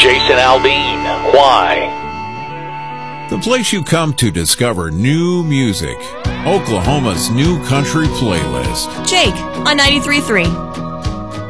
Jason Aldean. Why? The place you come to discover new music. Oklahoma's new country playlist. Jake on 93.3.